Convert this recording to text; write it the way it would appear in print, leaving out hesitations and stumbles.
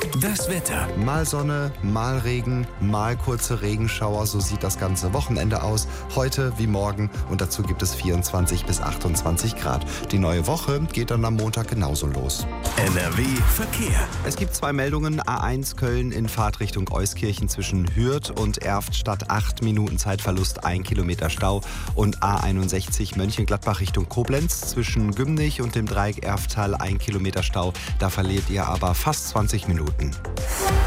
Das Wetter. Mal Sonne, mal Regen, mal kurze Regenschauer, so sieht das ganze Wochenende aus. Heute wie morgen und dazu gibt es 24 bis 28 Grad. Die neue Woche geht dann am Montag genauso los. NRW Verkehr. Es gibt 2 Meldungen. A1 Köln in Fahrtrichtung Euskirchen zwischen Hürth und Erftstadt 8 Minuten Zeitverlust, 1 Kilometer Stau. Und A61 Mönchengladbach Richtung Koblenz zwischen Gümnich und dem Dreieck Erftal 1 Kilometer Stau. Da verliert ihr aber fast 20 Minuten.